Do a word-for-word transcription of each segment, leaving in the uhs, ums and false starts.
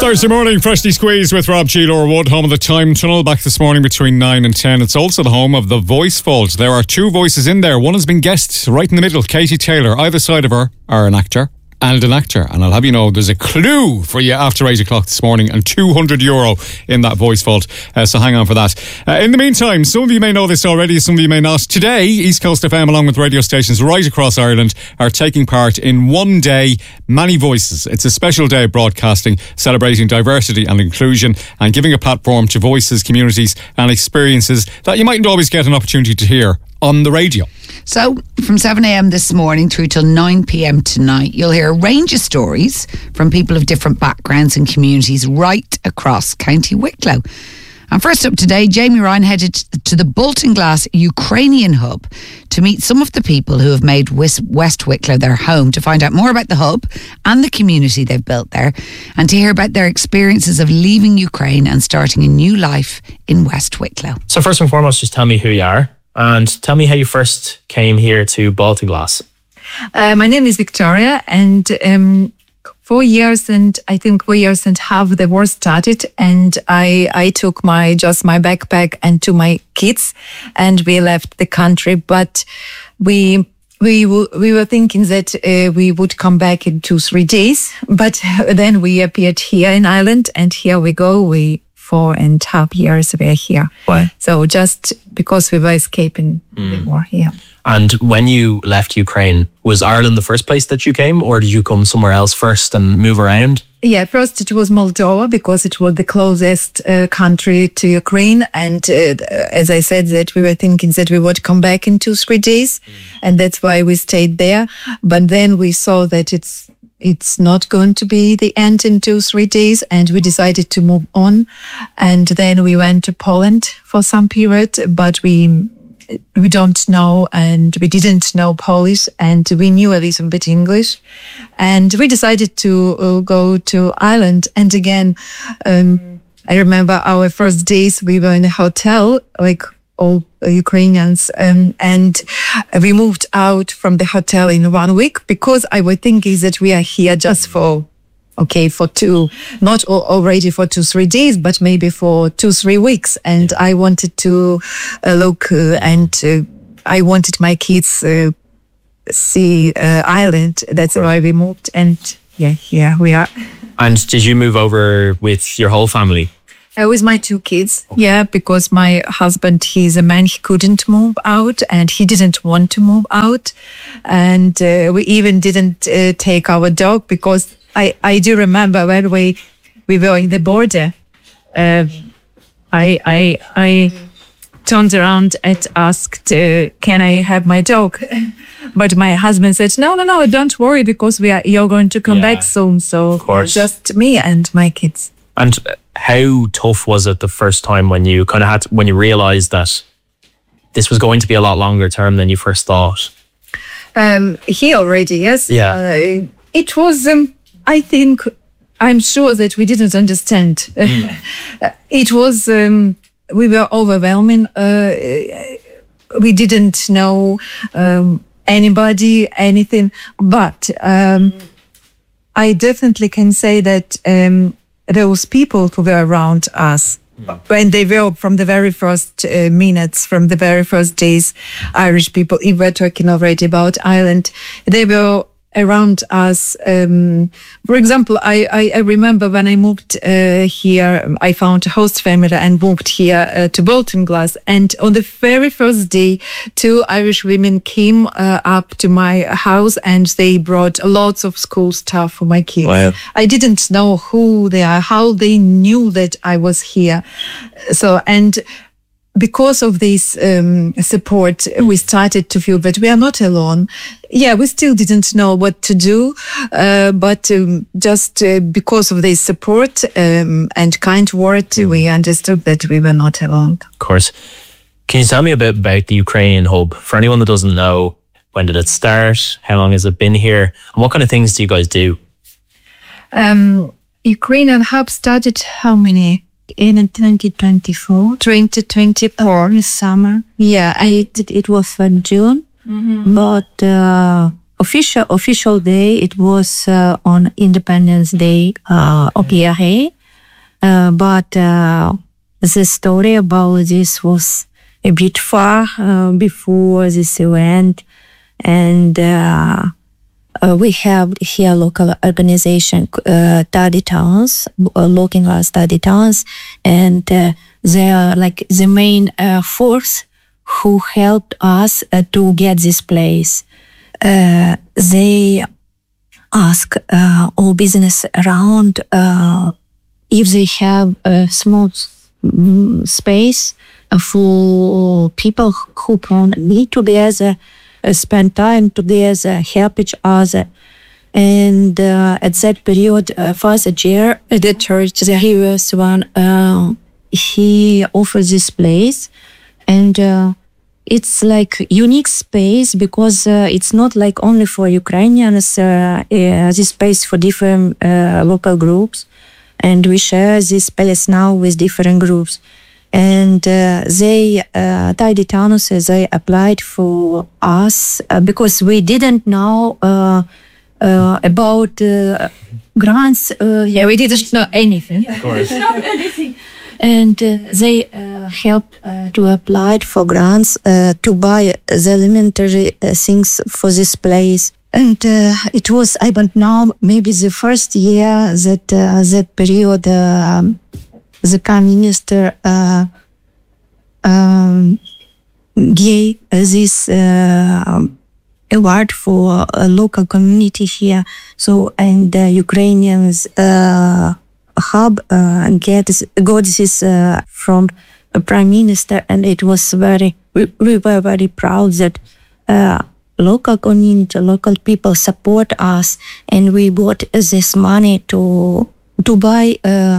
Thursday morning, freshly squeezed with Rob G. Laura Wood, home of the Time Tunnel, back this morning between nine and ten. It's also the home of the Voice Vault. There are two voices in there. One has been guessed right in the middle, Katie Taylor. Either side of her are an actor and an actor. And I'll have you know, there's a clue for you after eight o'clock this morning and two hundred euro in that Voice Vault. Uh, so hang on for that. Uh, in the meantime, some of you may know this already, some of you may not. Today, East Coast F M, along with radio stations right across Ireland, are taking part in One Day, Many Voices. It's a special day of broadcasting, celebrating diversity and inclusion and giving a platform to voices, communities and experiences that you mightn't always get an opportunity to hear on the radio. So, from seven a.m. this morning through till nine p.m. tonight, you'll hear a range of stories from people of different backgrounds and communities right across County Wicklow. And first up today, Jamie Ryan headed to the Baltinglass Ukrainian Hub to meet some of the people who have made West Wicklow their home, to find out more about the hub and the community they've built there, and to hear about their experiences of leaving Ukraine and starting a new life in West Wicklow. So first and foremost, just tell me who you are and tell me how you first came here to Baltinglass. Uh, my name is Victoria, and um, four years and I think four years and a half the war started, and I I took my just my backpack and to my kids, and we left the country. But we we we were thinking that uh, we would come back in two three days, but then we appeared here in Ireland, and here we go. We four and a half years we're here. Why? So just because we were escaping mm. the war here. And when you left Ukraine, was Ireland the first place that you came, or did you come somewhere else first and move around? Yeah, first it was Moldova, because it was the closest uh, country to Ukraine. And uh, as I said, that we were thinking that we would come back in two, three days. Mm. And that's why we stayed there. But then we saw that it's it's not going to be the end in two, three days. And we decided to move on. And then we went to Poland for some period, but we... We don't know, and we didn't know Polish, and we knew a little bit English, and we decided to uh, go to Ireland. And again, um, I remember our first days, we were in a hotel, like all Ukrainians, um, and we moved out from the hotel in one week, because I was thinking that we are here just for Okay, for two, not already for two, three days, but maybe for two, three weeks. And I wanted to uh, look uh, and uh, I wanted my kids uh, see uh, Ireland. That's why we moved. And yeah, here we are. And did you move over with your whole family? Uh, with my two kids, okay. Yeah, because my husband, he's a man, he couldn't move out and he didn't want to move out. And uh, we even didn't uh, take our dog, because I, I do remember when we we were in the border, uh, I I I turned around and asked, uh, "Can I have my dog?" But my husband said, "No, no, no, don't worry, because we are you're going to come yeah, back soon. So just me and my kids." And how tough was it the first time when you kind of had to, when you realized that this was going to be a lot longer term than you first thought? Um, he already yes, yeah. Uh, it was. Um, I think, I'm sure that we didn't understand. Mm. It was, um, we were overwhelming. Uh, we didn't know um, anybody, anything. But um, I definitely can say that um, those people who were around us, mm. when they were from the very first uh, minutes, from the very first days, Irish people, if we're talking already about Ireland, they were around us. Um, for example, I, I, I remember when I moved uh, here, I found a host family and moved here uh, to Baltinglass. And on the very first day, two Irish women came uh, up to my house and they brought lots of school stuff for my kids. Wow. I didn't know who they are, how they knew that I was here. So, and because of this um, support, we started to feel that we are not alone. Yeah, we still didn't know what to do, uh, but um, just uh, because of this support um, and kind word, we understood that we were not alone. Of course. Can you tell me a bit about the Ukrainian Hub? For anyone that doesn't know, when did it start? How long has it been here? And what kind of things do you guys do? Um, Ukrainian Hub started how many? In twenty twenty-four. twenty twenty-four. In summer. Yeah, I did, it was in June. Mm-hmm. But uh, official official day, it was uh, on Independence Day, uh, Okiahe. Uh, but uh, the story about this was a bit far uh, before this event. And uh, uh, we have here local organization, uh, Study Towns, uh, local study towns. And uh, they are like the main uh, force who helped us uh, to get this place. Uh, they ask uh, all business around uh, if they have a small mm, space uh, for people who can meet together, uh, spend time together, help each other. And uh, at that period, uh, Father Jer at the church, the previous one, uh, he offered this place. And uh, it's like unique space because uh, it's not like only for Ukrainians, uh, uh, this space for different uh, local groups. And we share this place now with different groups. And uh, they, uh, Tidy Towns, they applied for us uh, because we didn't know uh, uh, about uh, grants. Uh, yeah, we didn't know anything. Of course. Not anything. And uh, they uh, helped uh, to apply for grants uh, to buy the elementary uh, things for this place. And uh, it was, I don't know, maybe the first year that uh, that period, uh, the Prime Minister uh, um, gave this uh, award for a local community here. So, and the Ukrainians uh, hub uh, get got this uh, from a Prime Minister, and it was very, we, we were very proud that uh, local community, local people support us, and we bought this money to to buy uh,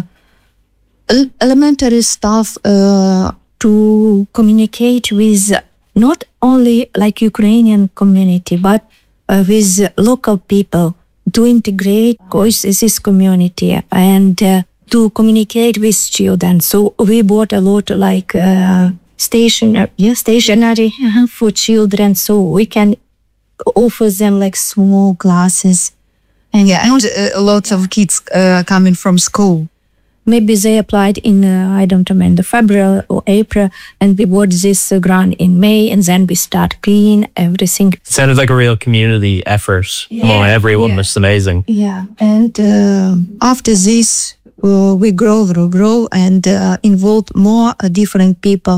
elementary stuff uh, to communicate with not only like Ukrainian community, but uh, with local people to integrate with this community and uh, to communicate with children. So we bought a lot like uh, stationery, yeah, stationery uh-huh, for children, so we can offer them like small classes. And yeah, and uh, lots of kids uh, coming from school. Maybe they applied in, uh, I don't remember, February or April, and we bought this uh, grant in May, and then we start clean everything. It sounded like a real community effort Yeah, among everyone, yeah. which is amazing. Yeah. And uh, after this, uh, we grow, grow, grow, and uh, involve more uh, different people.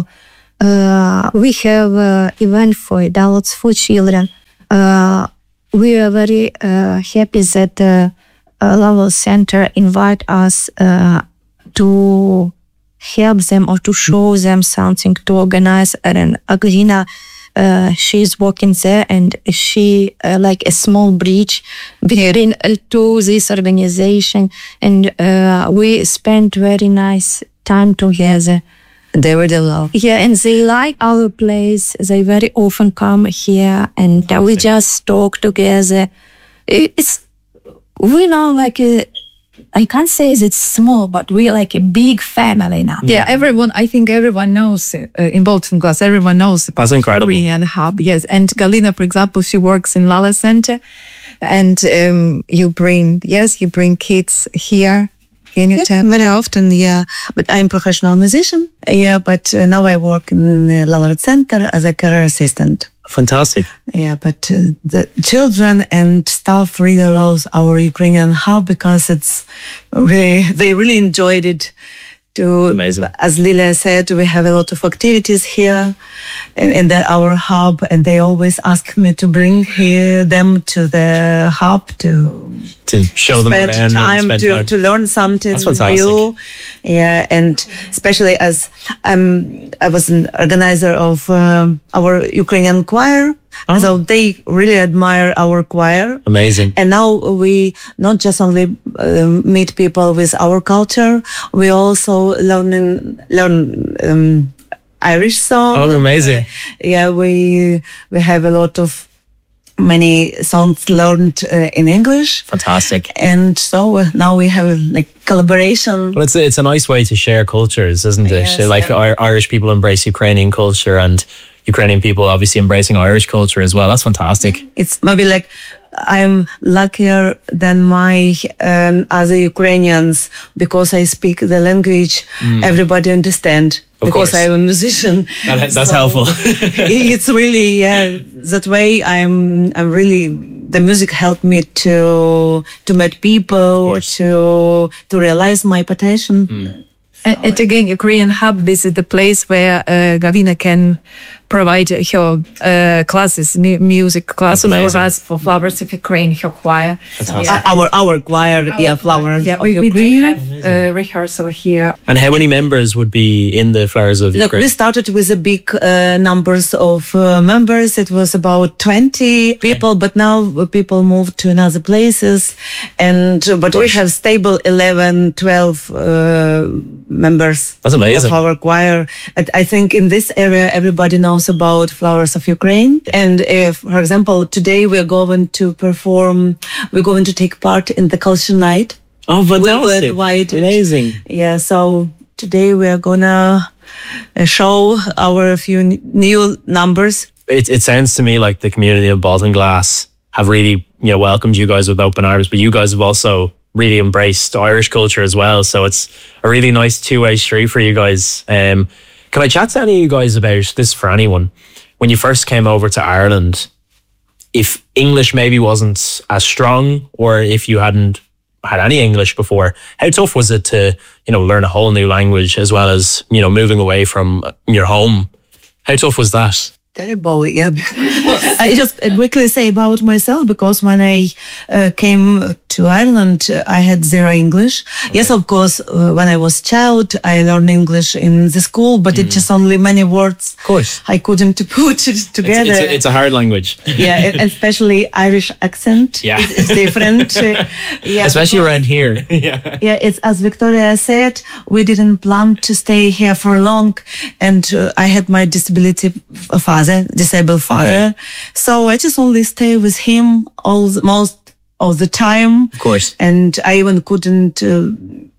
Uh, we have uh, event for adults, for children. Uh, we are very uh, happy that uh, uh, Level Center invite us uh, to help them or to show them something, to organize. And Agrina, uh, she's working there, and she uh, like a small bridge between uh, to this organization, and uh, we spent very nice time together. They were the love. Yeah, and they like our place. They very often come here, and uh, we just talk together. It's we know like a, I can't say it's small, but we're like a big family now. Yeah, everyone, I think everyone knows uh, in Bolton Glass, everyone knows That's incredible. Korean hub. Yes, and Galina, for example, she works in Lala Center, and um, you bring, yes, you bring kids here. Can you Yeah, tell? very often, yeah. But I'm a professional musician. Yeah, but uh, now I work in the Lala Center as a career assistant. Fantastic. Yeah, but uh, the children and staff really loves our Ukrainian hub because it's really, they really enjoyed it. To, Amazing. As Lila said, we have a lot of activities here in, in the, our hub, and they always ask me to bring here, them to the hub to To show them spend around time and spend to, time. to learn something That's fantastic. new. Yeah, and especially as um, I was an organizer of um, our Ukrainian choir, Oh. so they really admire our choir. Amazing. And now we not just only um, meet people with our culture, we also learn learn um, Irish songs. Oh, amazing. Yeah, we we have a lot of many songs learned uh, in English. Fantastic. And so uh, now we have like collaboration. Well, it's it's a nice way to share cultures, isn't it? Yes, like yeah. our Irish people embrace Ukrainian culture, and Ukrainian people obviously embracing Irish culture as well. That's fantastic. It's maybe like I'm luckier than my um, other Ukrainians because I speak the language everybody understand. Of because course. I'm a musician. That, that's So helpful. It's really, yeah, that way I'm, I'm really, the music helped me to, to meet people, to, to realize my potential. And, and again, Ukrainian Hub is the place where uh, Gavina can provide her uh, classes, mu- music classes for us for Flowers of Ukraine, her choir. Uh, Our, our choir, yeah, flower. Yeah, we, we do have uh, rehearsal here. And how many members would be in the Flowers of Look, Ukraine? we started with a big uh, numbers of uh, members. It was about twenty people, but now people moved to another places. And, uh, but we have stable eleven, twelve uh, members. That's amazing. Of our choir. And I think in this area, everybody knows about Flowers of Ukraine. And if, for example, today we're going to perform, we're going to take part in the culture night. Oh, fantastic. White. Amazing. Yeah, so today we are gonna uh, show our few n- new numbers. It, it sounds to me like the community of Baltinglass have really, you know, welcomed you guys with open arms, but you guys have also really embraced Irish culture as well. So it's a really nice two-way street for you guys. Um, can I chat to any of you guys about this for anyone? When you first came over to Ireland, if English maybe wasn't as strong, or if you hadn't had any English before, how tough was it to, you know, learn a whole new language as well as, you know, moving away from your home? How tough was that? Terrible, yeah. I just quickly say about myself, because when I uh, came to Ireland, uh, I had zero English. Okay. Yes, of course, uh, when I was child, I learned English in the school, but mm. it's just only many words. Of course. I couldn't put it together. It's, it's, a, it's a hard language. Yeah, especially Irish accent. Yeah. It's, it's different. uh, yeah, especially around here. yeah. Yeah, it's as Victoria said, we didn't plan to stay here for long, and uh, I had my disability father. Disabled father, so I just only stay with him all the, most of the time. Of course, and I even couldn't uh,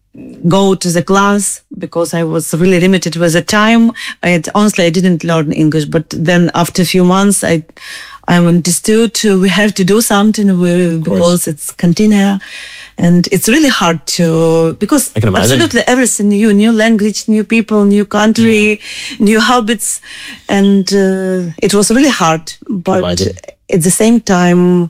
go to the class because I was really limited with the time. I had, honestly, I didn't learn English, but then after a few months, I I understood uh, we have to do something we, because it's continue. And it's really hard to, because absolutely everything new, new language, new people, new country, yeah. new habits. And uh, it was really hard. But at the same time,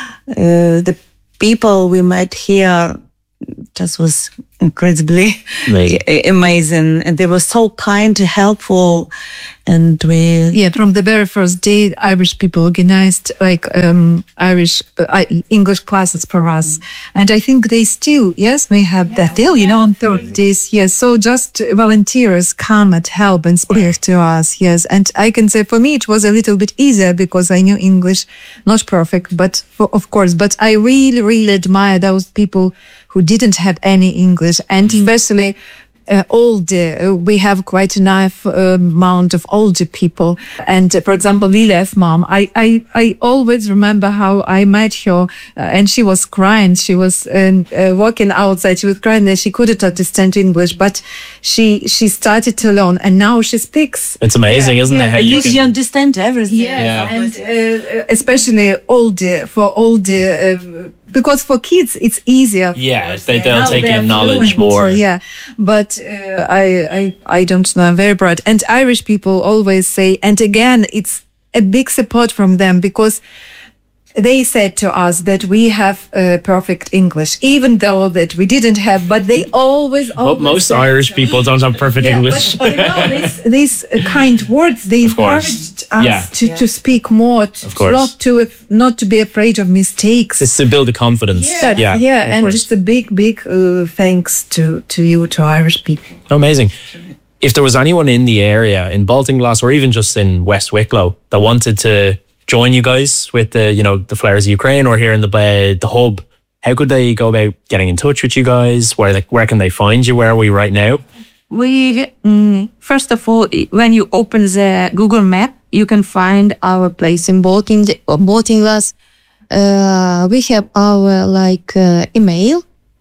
uh, the people we met here just was incredibly amazing. amazing. And they were so kind, helpful. And we... Yeah, from the very first day, Irish people organized like um, Irish, uh, English classes for us. And I think they still, yes, we have that still, you know, on Thursdays. Yes, so just volunteers come and help and speak to us. Yes, and I can say for me it was a little bit easier because I knew English, not perfect, but for, of course, but I really, really admire those people who didn't have any English, and especially Uh, older, uh, we have quite enough uh, amount of older people. And uh, for example, Lile's mom, I, I, I always remember how I met her uh, and she was crying. She was uh, uh, walking outside. She was crying that she couldn't understand English, but she, she started to learn and now she speaks. It's amazing, yeah, isn't yeah. it? How At you least can... you understand everything. Yeah, Yeah. and uh, especially older, for older, uh, because for kids it's easier. Yeah, they, they'll Now take they're in knowledge fluent. more. Yeah, but uh, I, I, I don't know. I'm very proud. And Irish people always say, and again, it's a big support from them because they said to us that we have uh, perfect English, even though that we didn't have, but they always, But always most said Irish so. people don't have perfect Yeah, English. But, but you know, these, these uh, kind words, they Of course. encouraged us Yeah. to, to speak more, to, Of course. not to not to be afraid of mistakes. It's to build the confidence. Yeah, yeah, yeah, of and course. just a big, big uh, thanks to, to you, to Irish people. Amazing. If there was anyone in the area, in Baltinglass or even just in West Wicklow, that wanted to join you guys with the, you know, the Flowers of Ukraine or here in the uh, the hub, how could they go about getting in touch with you guys? Where like, where can they find you? Where are we right now? We, um, first of all, when you open the Google map, you can find our place in Balting, Baltinglass. Uh, we have our like uh, email.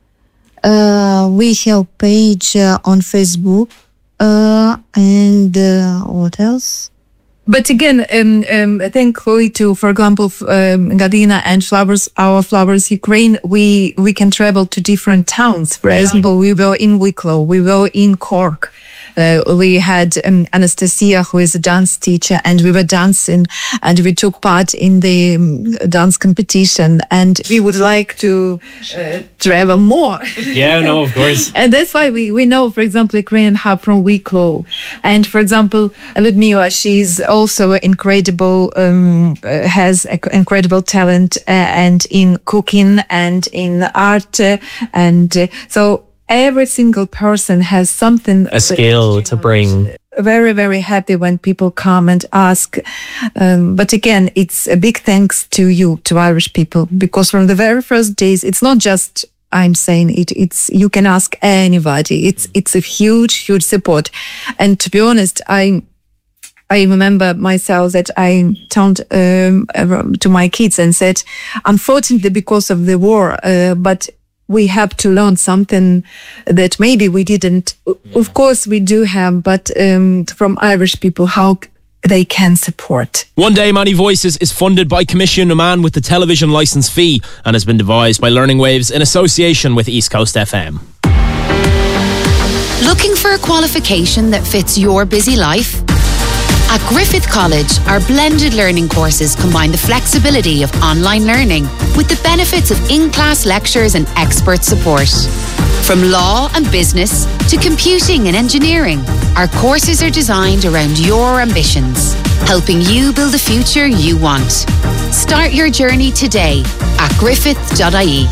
Uh, we have page uh, on Facebook. Uh, and uh, what else? But again, um, um, thankfully to, for example, um, Gardena and Flowers, our Flowers Ukraine, we, we can travel to different towns. For example, we were in Wicklow, we were in Cork. Uh, we had um, Anastasia, who is a dance teacher, and we were dancing, and we took part in the um, dance competition, and we would like to uh, travel more. Yeah, no, of course. And that's why we, we know, for example, Ukrainian Hub from Wicklow. And for example, Ludmila, she's also incredible, um, uh, has a, incredible talent uh, and in cooking and in art. Uh, and uh, so every single person has something. A skill to bring. Very, very happy when people come and ask. Um, but again, it's a big thanks to you, to Irish people, because from the very first days, it's not just I'm saying it, it's, you can ask anybody. It's, it's a huge, huge support. And to be honest, I, I remember myself that I told um, to my kids and said, unfortunately, because of the war, uh, but we have to learn something that maybe we didn't. Of course, we do have, but um, from Irish people, how they can support. One Day Many Voices is funded by Commission Oman with the television licence fee and has been devised by Learning Waves in association with East Coast F M. Looking for a qualification that fits your busy life? At Griffith College, our blended learning courses combine the flexibility of online learning with the benefits of in-class lectures and expert support. From law and business to computing and engineering, our courses are designed around your ambitions, helping you build the future you want. Start your journey today at griffith dot I E.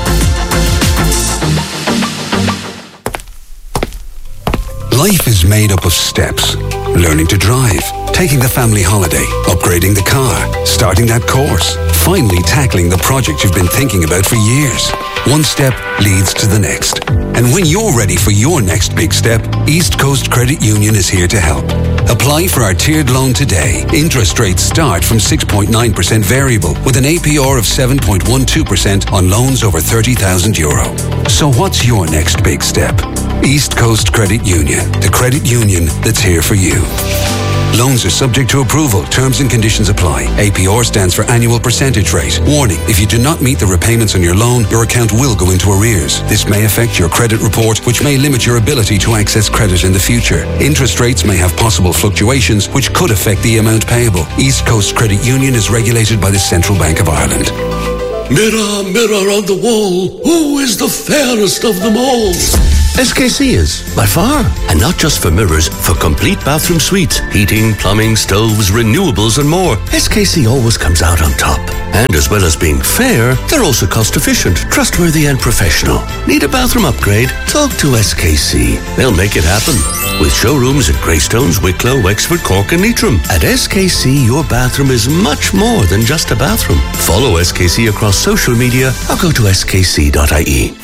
Life is made up of steps. Learning to drive, taking the family holiday, upgrading the car, starting that course, finally tackling the project you've been thinking about for years. One step leads to the next. And when you're ready for your next big step, East Coast Credit Union is here to help. Apply for our tiered loan today. Interest rates start from six point nine percent variable with an A P R of seven point one two percent on loans over thirty thousand euro. So what's your next big step? East Coast Credit Union, the credit union that's here for you. Loans are subject to approval. Terms and conditions apply. A P R stands for annual percentage rate. Warning, if you do not meet the repayments on your loan, your account will go into arrears. This may affect your credit report, which may limit your ability to access credit in the future. Interest rates may have possible fluctuations, which could affect the amount payable. East Coast Credit Union is regulated by the Central Bank of Ireland. Mirror, mirror on the wall, who is the fairest of them all? S K C is, by far. And not just for mirrors, for complete bathroom suites, heating, plumbing, stoves, renewables and more. S K C always comes out on top. And as well as being fair, they're also cost efficient, trustworthy and professional. Need a bathroom upgrade? Talk to S K C. They'll make it happen. With showrooms in Greystones, Wicklow, Wexford, Cork and Leitrim. At S K C, your bathroom is much more than just a bathroom. Follow S K C across social media or go to s k c dot I E.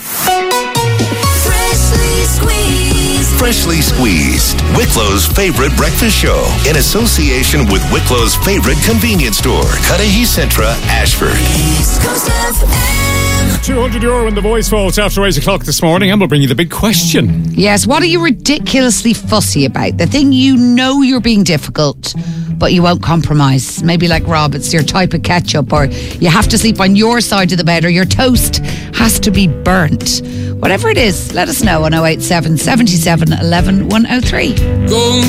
Freshly Squeezed, Wicklow's favorite breakfast show, in association with Wicklow's favorite convenience store, Cudahy Centra, Ashford. two hundred euro in the voice votes after eight o'clock this morning, and we'll bring you the big question. Yes, what are you ridiculously fussy about? The thing you know you're being difficult, but you won't compromise. Maybe like Rob, it's your type of ketchup, or you have to sleep on your side of the bed, or your toast has to be burnt. Whatever it is, let us know on oh eight seven, seven seven, one one, one oh three.